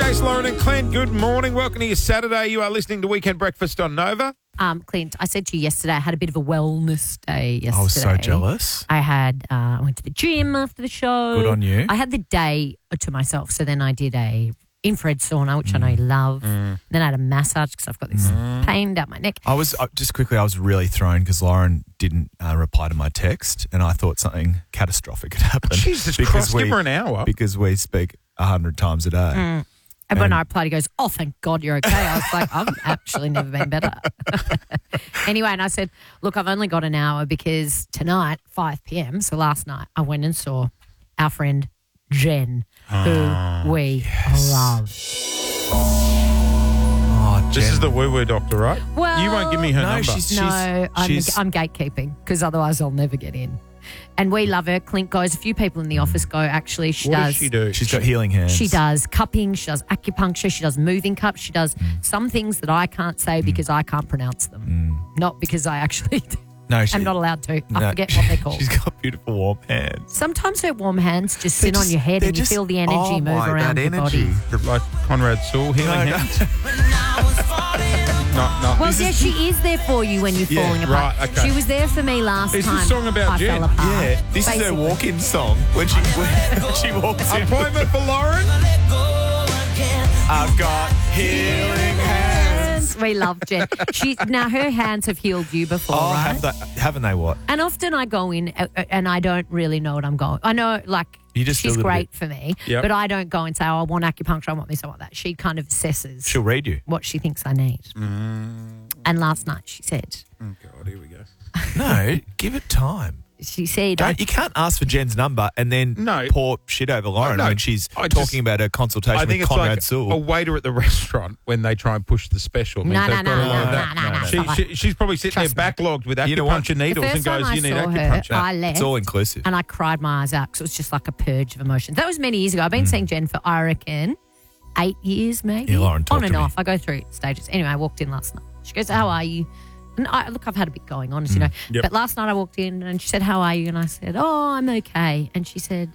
Jace, Lauren and Clint, good morning. Welcome to your Saturday. You are listening to Weekend Breakfast on Nova. Clint, I said to you yesterday, I had a bit of a wellness day yesterday. I was so jealous. I went to the gym after the show. Good on you. I had the day to myself, so then I did a infrared sauna, which I know you love. Then I had a massage because I've got this pain down my neck. I was I was really thrown because Lauren didn't reply to my text, and I thought something catastrophic had happened. Jesus Christ, give her an hour. Because we speak 100 times a day. And when I replied, he goes, "Oh, thank God you're okay." I was like, "I've actually never been better." Anyway, and I said, "Look, I've only got an hour because tonight, 5 p.m., so last night, I went and saw our friend Jen, who we love." Oh, Jen. This is the woo-woo doctor, right? Well, you won't give me her no, number. she's- I'm gatekeeping because otherwise I'll never get in. And we love her. Clint goes. A few people in the office go. Actually, what does she do? She's got healing hands. She does cupping. She does acupuncture. She does moving cups. She does some things that I can't say because I can't pronounce them. Not because I actually No, am not allowed to. I forget what they're called. She's got beautiful warm hands. Sometimes her warm hands just sit on your head and you feel the energy move around your body. Like Conrad Sewell, healing hands? No. Well, yeah, she is there for you when you're falling apart. right, okay. She was there for me last Is time. this song about I Jen? fell apart. Yeah, this is her Basically. walk-in song when she walks in. Appointment for Lauren? I've got healing hands. We love Jen. Now her hands have healed you before, Oh, right? haven't they what? And often I go in and I don't really know what I'm going. I know, like, You just feel she's a little great bit- for me, Yep. but I don't go and say, "Oh, I want acupuncture, I want this, I want that." She kind of assesses She'll read you. what she thinks I need. And last night she said, Oh, God, here we go. No, give it time. you You can't ask for Jen's number and then No. pour shit over Lauren No, when she's I talking just- about her consultation I think with it's Conrad like Sewell. a waiter at the restaurant when they try and push the special. No, Means no, they've no, got a lot no, of that. no, no, no. no. She's probably sitting Trust there backlogged with You know what? acupuncture needles The and first time goes, I "You need saw her, acupuncture." I left. It's all inclusive. And I cried my eyes out because it was just like a purge of emotions. That was many years ago. I've been seeing Jen for, I reckon, 8 years maybe. Yeah, Lauren, talk on to and me. off. I go through stages. Anyway, I walked in last night. She goes, "How are you?" And I've had a bit going on, as you know. Yep. But last night I walked in and she said, "How are you?" And I said, "Oh, I'm okay." And she said,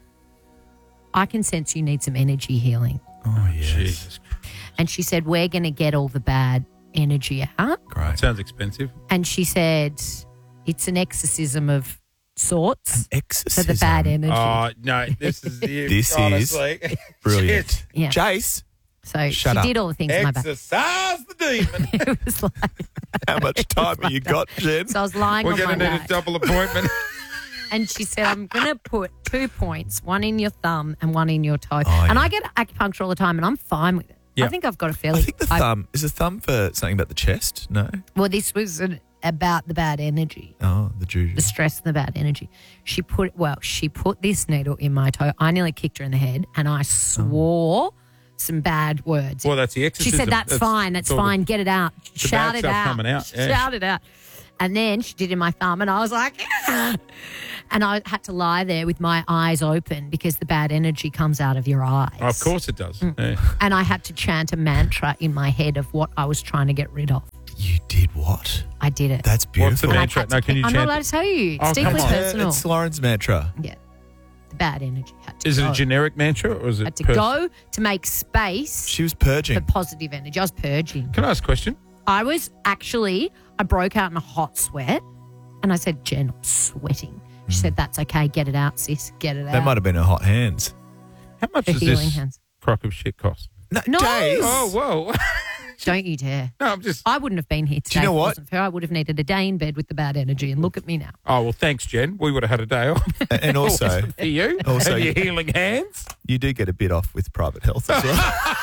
"I can sense you need some energy healing." Oh, yes. Jesus, And she said, "We're going to get all the bad energy out." Great. sounds expensive. And she said, "It's an exorcism of sorts for Exorcism. the bad energy." Oh, no, this is you. This is honestly. Brilliant. Yeah. Jace, So Shut she up. did all the things in my back. Exercise the demon. It was like, how much time have you got, Jen? so I was lying We're on my going to need a back, double appointment. and she said, "I'm going to put 2 points, one in your thumb and one in your toe." Oh, And yeah. I get acupuncture all the time, and I'm fine with it. Yeah. I think I've got a I fairly. think the thumb. Is the thumb for something about the chest? No? Well, this was about the bad energy, Oh, the juju. the stress and the bad energy. She put this needle in my toe. I nearly kicked her in the head, and I swore some bad words. Well, that's the She exorcism. said, "That's fine. That's all the- fine. Get it out. Shout bad it stuff out. coming out, yeah. Shout it out." And then she did in my thumb, and I was like, "Ah." And I had to lie there with my eyes open because the bad energy comes out of your eyes. Oh, of course it does. Yeah. And I had to chant a mantra in my head of what I was trying to get rid of. You did what? I did it. That's What's the beautiful. And I've mantra? had to No, can you I'm not chant allowed it? to tell you. It's Oh, come deeply on. personal. It's Lauren's mantra. Yeah. The bad energy had to Is it go. a generic mantra or is it? Had to go to make space She was for purging. positive energy. I was purging. Can I ask a question? I broke out in a hot sweat and I said, "Jen, I'm sweating." She said, "That's okay. Get it out, sis. Get it out." They might have been her hot hands. How much The does healing this hands. crock of shit cost? No. Jace. Oh, whoa. Don't you dare. No, I'm just. I wouldn't have been here today. you know if it what? wasn't for her. I would have needed a day in bed with the bad energy, and look at me now. Oh, well, thanks, Jen. We would have had a day off. And also, For you? Also- and your healing hands? you do get a bit off with private health as well.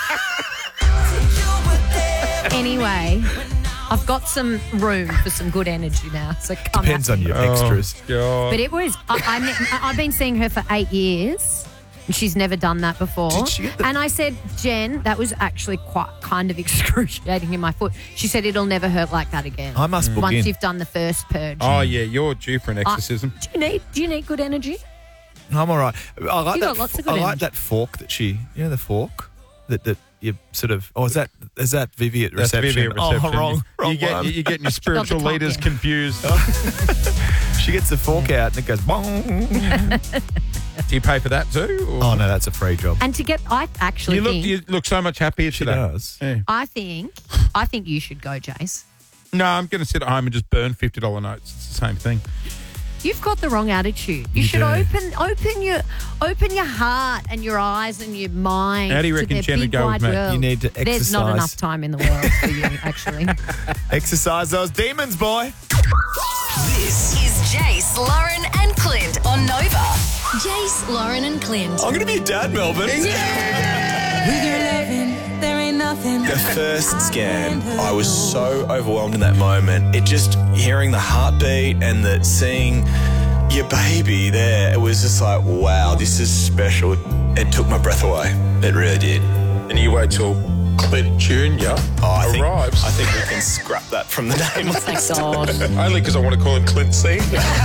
Anyway, I've got some room for some good energy now. So come Depends at on me. your extras. Oh, God. But it was, I've been seeing her for 8 years. And she's never done that before. Did she get the- And I said, "Jen, that was actually kind of excruciating in my foot." She said, "It'll never hurt like that again." I must book Once in. you've done the first purge. Oh, yeah, you're due for an exorcism. Do you need good energy? I'm all right. I like You that. got lots of good I like energy. that fork that she. You know the fork that you sort of. Oh, is that Vivi at That's reception? Vivi at reception. Oh, wrong You're one. getting your spiritual top, leaders yeah. confused. She gets the fork out and it goes bong. Do you pay for that too? Or? Oh, no, that's a free job. And to get, I actually think, You look so much happier She today. does. Yeah. I think you should go, Jace. No, I'm going to sit at home and just burn $50 notes. It's the same thing. You've got the wrong attitude. You should open your heart and your eyes and your mind. How do you to reckon their Jen would big go wide with me? world. You need to There's not exercise. enough time in the world for you, actually. Exercise those demons, boy. This is Jace, Lauren, and Clint on Nova. Jace, Lauren, and Clint. I'm going to be a dad, Melbourne. With your loving, there ain't nothing. The first scan, I was so overwhelmed in that moment. It just hearing the heartbeat and seeing your baby there, it was just like, wow, this is special. It took my breath away. It really did. And you wait till Clint Jr. arrives. I think we can scrap that from the name. Thank God. Only because I want to call him Clint Senior.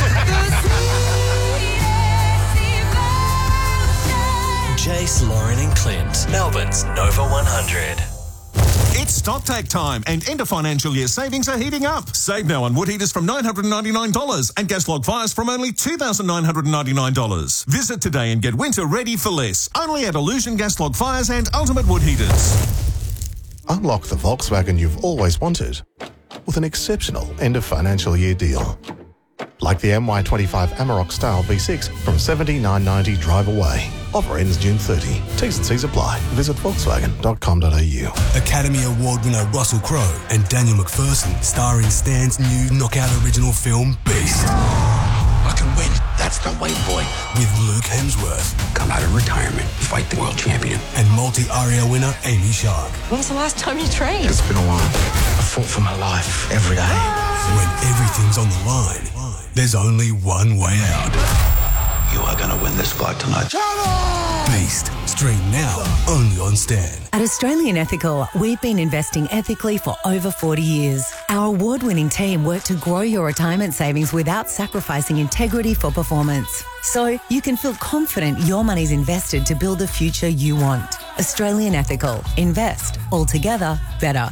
Jace, Lauren and Clint, Melbourne's Nova 100. It's stocktake time and end of financial year savings are heating up. Save now on wood heaters from $999 and gas log fires from only $2,999. Visit today and get winter ready for less. Only at Illusion Gas Log Fires and Ultimate Wood Heaters. Unlock the Volkswagen you've always wanted with an exceptional end of financial year deal. Like the MY25 Amarok Style V6 from $79.90 drive away. Offer ends June 30. T's and C's apply. Visit Volkswagen.com.au. Academy Award winner Russell Crowe and Daniel McPherson star in Stan's new knockout original film Beast. I can win. That's the way, boy. With Luke Hemsworth. Come out of retirement, fight the world champion. And multi-ARIA winner Amy Shark. When was the last time you trained? It's been a while. I fought for my life every day. When everything's on the line, there's only one way out. You are going to win this fight tonight. Beast. Stream now, only on Stan. At Australian Ethical, we've been investing ethically for over 40 years. Our award-winning team work to grow your retirement savings without sacrificing integrity for performance. So you can feel confident your money's invested to build the future you want. Australian Ethical. Invest. Altogether better.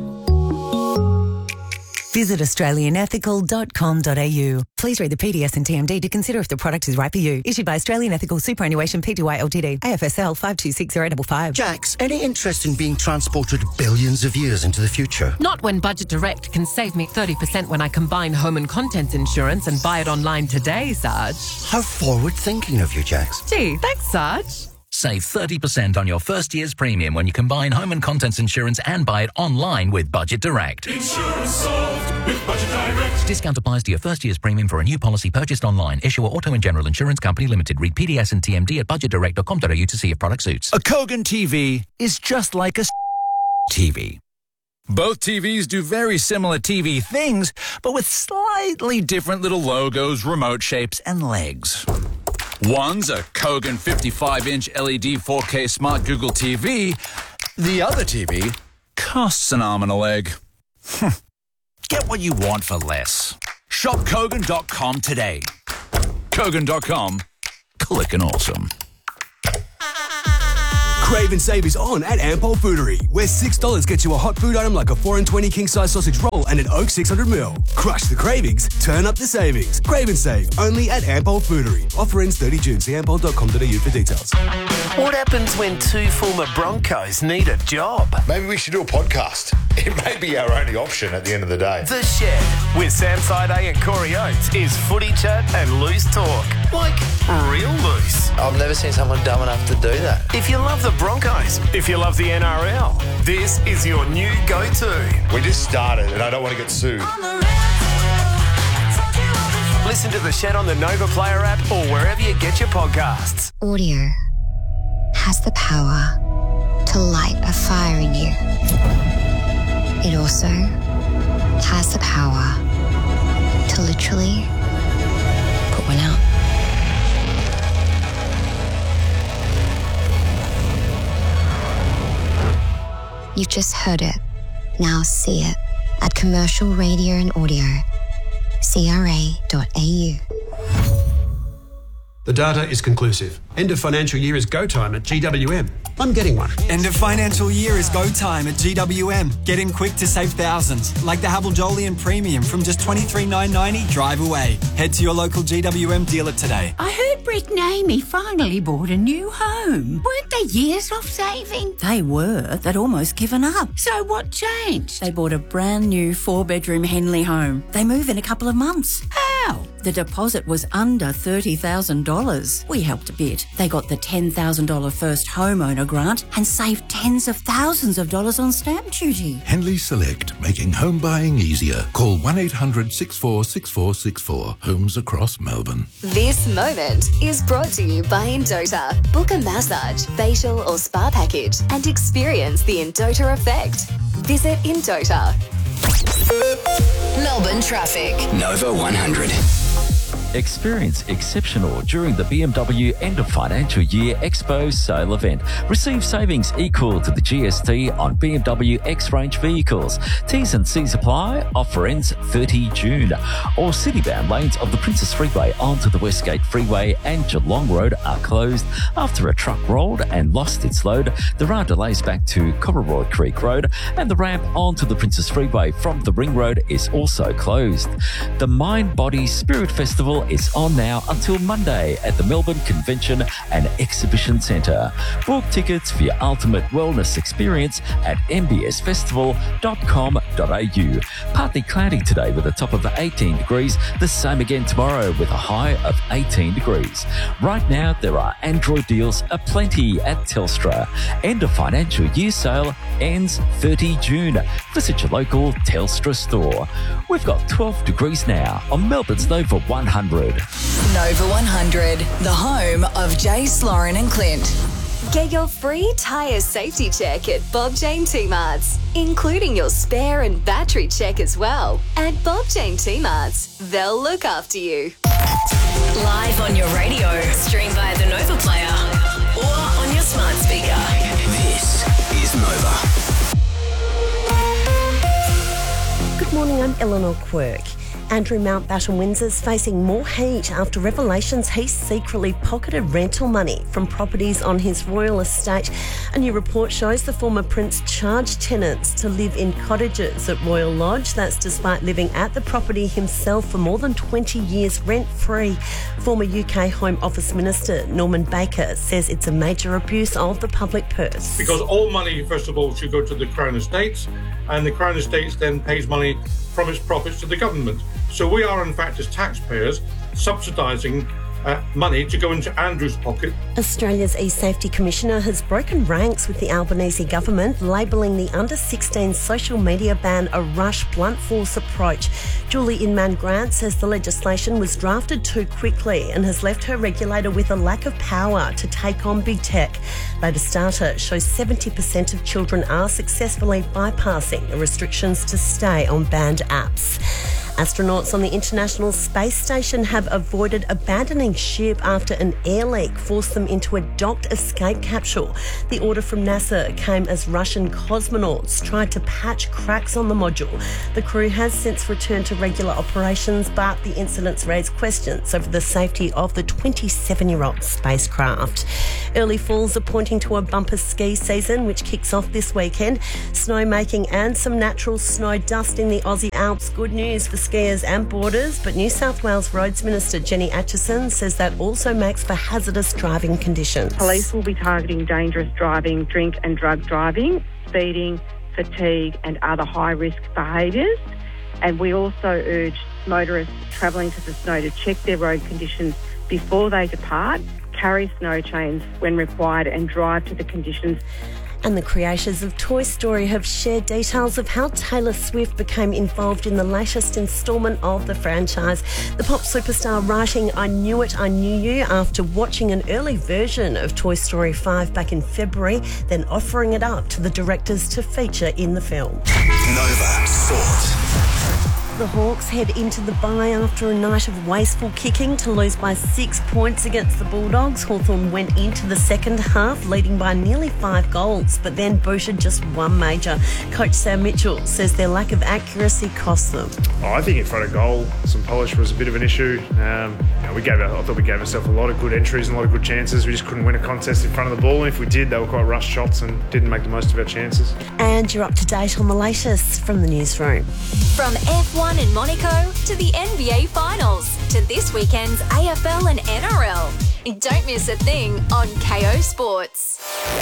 Visit australianethical.com.au. Please read the PDS and TMD to consider if the product is right for you. Issued by Australian Ethical Superannuation Pty Ltd. AFSL 526055. Jax, any interest in being transported billions of years into the future? Not when Budget Direct can save me 30% when I combine home and contents insurance and buy it online today, Sarge. How forward-thinking of you, Jax. Gee, thanks, Sarge. Save 30% on your first year's premium when you combine home and contents insurance and buy it online with Budget Direct. Insurance solved with Budget Direct. Discount applies to your first year's premium for a new policy purchased online. Issuer Auto and General Insurance Company Limited. Read PDS and TMD at budgetdirect.com.au to see if product suits. A Kogan TV is just like a TV. Both TVs do very similar TV things, but with slightly different little logos, remote shapes, and legs. One's a Kogan 55-inch LED 4K Smart Google TV. The other TV costs an arm and a leg. Get what you want for less. Shop Kogan.com today. Kogan.com. Clickin' awesome. Crave and Save is on at Ampol Foodery, where $6 gets you a hot food item like a 4 and 20 king-size sausage roll and an Oak 600ml. Crush the cravings, turn up the savings. Crave and Save, only at Ampol Foodery. Offer ends 30 June. See ampol.com.au for details. What happens when two former Broncos need a job? Maybe we should do a podcast. It may be our only option at the end of the day. The Shed with Sam Side and Corey Oates is footy chat and loose talk. Like real loose. I've never seen someone dumb enough to do that. If you love the Broncos, if you love the NRL, this is your new go-to. We just started and I don't want to get sued. Listen to The Shed on the Nova Player app or wherever you get your podcasts. Audio has the power to light a fire in you. It also has the power to literally put one out. You've just heard it. Now see it at Commercial Radio and Audio. CRA.au. The data is conclusive. End of financial year is go time at GWM. I'm getting one. End of financial year is go time at GWM. Get in quick to save thousands, like the Havel Jolyon Premium from just $23,990 drive away. Head to your local GWM dealer today. I heard Britt and Amy finally bought a new home. Weren't they years off saving? They were. They'd almost given up. So what changed? They bought a brand new 4-bedroom Henley home. They move in a couple of months. How? The deposit was under $30,000. We helped a bit. They got the $10,000 first homeowner grant and saved tens of thousands of dollars on stamp duty. Henley Select, making home buying easier. Call 1-800-646464. Homes across Melbourne. This moment is brought to you by Indota. Book a massage, facial or spa package and experience the Indota effect. Visit Indota. Melbourne traffic. Nova 100. Experience exceptional during the BMW end of financial year Expo sale event. Receive savings equal to the GST on BMW X-Range vehicles. T's and C's apply. Offer ends 30 June. All city-bound lanes of the Princess Freeway onto the Westgate Freeway and Geelong Road are closed after a truck rolled and lost its load. There are delays back to Cobbleroy Creek Road, and the ramp onto the Princess Freeway from the Ring Road is also closed. The Mind, Body, Spirit Festival is on now until Monday at the Melbourne Convention and Exhibition Centre. Book tickets for your ultimate wellness experience at mbsfestival.com.au. Partly cloudy today with a top of 18 degrees. The same again tomorrow with a high of 18 degrees. Right now there are Android deals aplenty at Telstra. End of financial year sale ends 30 June. Visit your local Telstra store. We've got 12 degrees now on Melbourne's Nova 100. Nova 100, the home of Jace, Lauren and Clint. Get your free tyre safety check at Bob Jane T-Marts, including your spare and battery check as well. At Bob Jane T-Marts, they'll look after you. Live on your radio, stream via the Nova Player or on your smart speaker. This is Nova. Good morning, I'm Eleanor Quirk. Andrew Mountbatten Windsor's facing more heat after revelations he secretly pocketed rental money from properties on his royal estate. A new report shows the former prince charged tenants to live in cottages at Royal Lodge. That's despite living at the property himself for more than 20 years rent-free. Former UK Home Office Minister Norman Baker says it's a major abuse of the public purse. Because all money, first of all, should go to the Crown Estates, and the Crown Estates then pays money from its profits to the government. So we are, in fact, as taxpayers, subsidising money to go into Andrew's pocket. Australia's e-safety commissioner has broken ranks with the Albanese government, labelling the under-16 social media ban a rush, blunt force approach. Julie Inman-Grant says the legislation was drafted too quickly and has left her regulator with a lack of power to take on big tech. Latest data shows 70% of children are successfully bypassing the restrictions to stay on banned apps. Astronauts on the International Space Station have avoided abandoning ship after an air leak forced them into a docked escape capsule. The order from NASA came as Russian cosmonauts tried to patch cracks on the module. The crew has since returned to regular operations, but the incidents raised questions over the safety of the 27-year-old spacecraft. Early falls are pointing to a bumper ski season, which kicks off this weekend. Snowmaking and some natural snow dusting the Aussie Alps. Good news for skiers and boarders, but New South Wales Roads Minister Jenny Atchison says that also makes for hazardous driving conditions. Police will be targeting dangerous driving, drink and drug driving, speeding, fatigue and other high-risk behaviours. And we also urge motorists travelling to the snow to check their road conditions before they depart, carry snow chains when required and drive to the conditions. And the creators of Toy Story have shared details of how Taylor Swift became involved in the latest instalment of the franchise. The pop superstar writing "I Knew It, I Knew You" after watching an early version of Toy Story 5 back in February, then offering it up to the directors to feature in the film. Nova Sport. The Hawks head into the bye after a night of wasteful kicking to lose by 6 points against the Bulldogs. Hawthorn went into the second half leading by nearly 5 goals, but then booted just one major. Coach Sam Mitchell says their lack of accuracy cost them. I think in front of goal, some polish was a bit of an issue. I thought we gave ourselves a lot of good entries and a lot of good chances. We just couldn't win a contest in front of the ball, and if we did, they were quite rushed shots and didn't make the most of our chances. And you're up to date on the latest from the newsroom. From F1 in Monaco to the NBA Finals to this weekend's AFL and NRL. Don't miss a thing on KO Sports.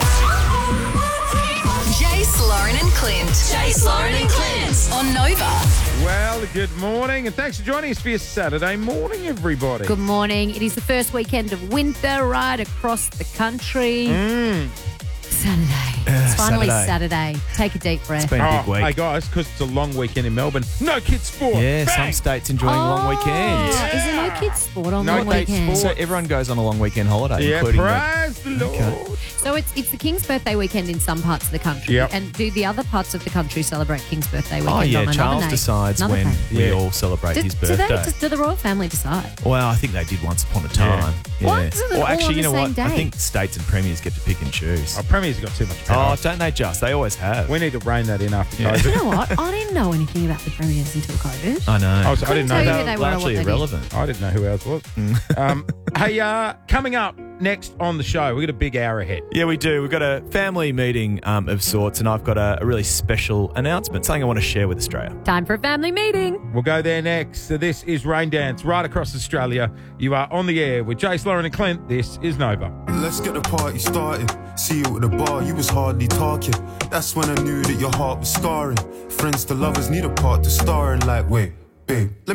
Jace, Lauren and Clint. Jace, Lauren and Clint on Nova. Well, good morning and thanks for joining us for your Saturday morning, everybody. Good morning. It is the first weekend of winter right across the country. Saturday. It's finally Saturday. Take a deep breath. It's been a big week. Hey, guys, because it's a long weekend in Melbourne. No kids sport. Yeah, Bang! some states enjoying long weekends. Yeah. Is there no kids sport on long weekend? So everyone goes on a long weekend holiday, Yeah, including praise the Lord. Okay. So it's the King's birthday weekend in some parts of the country. Yep. And do the other parts of the country celebrate King's birthday weekend? Oh, yeah, on Charles decides when we all celebrate his birthday. Do the royal family decide? Well, I think they did once upon a time. Yeah. Why isn't it Or all actually, on you the know same what? day? I think states and premiers get to pick and choose. Oh, premiers got too much power. Oh, don't they just? They always have. We need to rein that in after Yeah. COVID. You know what? I didn't know anything about the premiers until COVID. I know. I didn't know tell you who they were or largely what they did. irrelevant. I didn't know who else was. Hey, coming up next on the show, we've got a big hour ahead. Yeah, we do. We've got a family meeting of sorts, and I've got a really special announcement, something I want to share with Australia. Time for a family meeting. We'll go there next. So this is Rain Dance right across Australia. You are on the air with Jace, Lauren and Clint. This is Nova. Let's get the party started. See you at the bar, you was hardly talking. That's when I knew that your heart was scarring. Friends to lovers need a part to star in, like, wait, babe.